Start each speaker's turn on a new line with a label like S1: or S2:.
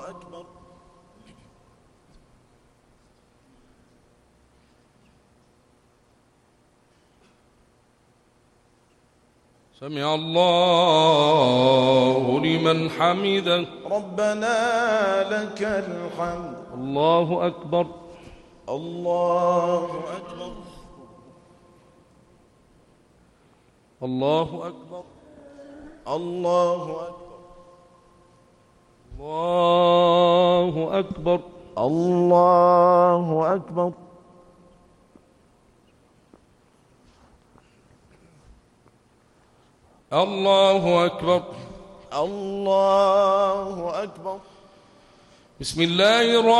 S1: أكبر.
S2: سمع الله لمن حمده.
S1: ربنا لك الحمد.
S2: الله أكبر.
S1: الله أكبر.
S2: الله أكبر.
S1: الله أكبر.
S2: الله أكبر.
S1: الله أكبر.
S2: الله أكبر.
S1: الله أكبر.
S2: بسم الله الرحمن